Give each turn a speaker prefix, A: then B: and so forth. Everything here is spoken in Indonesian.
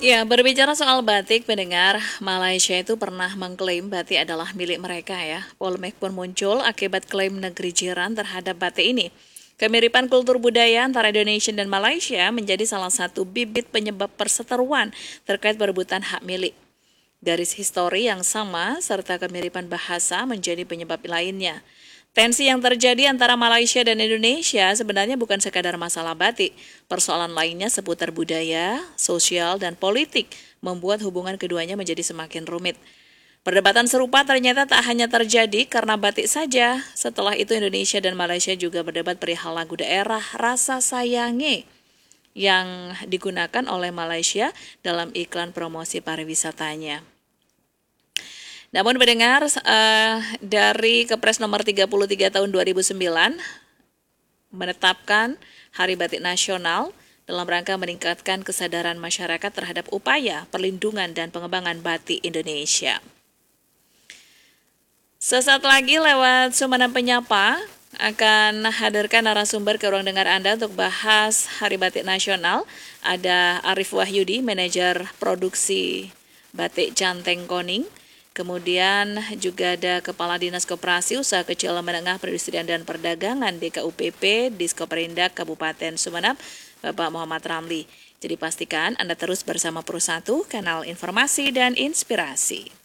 A: Ya, berbicara soal batik, pendengar, Malaysia itu pernah mengklaim batik adalah milik mereka ya. Polemik pun muncul akibat klaim negeri jiran terhadap batik ini. Kemiripan kultur budaya antara Indonesia dan Malaysia menjadi salah satu bibit penyebab perseteruan terkait perebutan hak milik. Garis histori yang sama serta kemiripan bahasa menjadi penyebab lainnya. Tensi yang terjadi antara Malaysia dan Indonesia sebenarnya bukan sekadar masalah batik. Persoalan lainnya seputar budaya, sosial, dan politik membuat hubungan keduanya menjadi semakin rumit. Perdebatan serupa ternyata tak hanya terjadi karena batik saja. Setelah itu Indonesia dan Malaysia juga berdebat perihal lagu daerah Rasa Sayange yang digunakan oleh Malaysia dalam iklan promosi pariwisatanya. Namun mendengar dari Kepres nomor 33 tahun 2009 menetapkan Hari Batik Nasional dalam rangka meningkatkan kesadaran masyarakat terhadap upaya perlindungan dan pengembangan batik Indonesia. Sesaat lagi lewat Sumenep Penyapa akan hadirkan narasumber ke ruang dengar Anda untuk bahas Hari Batik Nasional. Ada Arif Wahyudi, manajer produksi Batik Canteng Koning. Kemudian juga ada Kepala Dinas Koperasi Usaha Kecil Menengah Perindustrian dan Perdagangan DKUPP Diskoperindak Kabupaten Sumenep, Bapak Muhammad Ramli. Jadi pastikan Anda terus bersama Pro 1, kanal informasi dan inspirasi.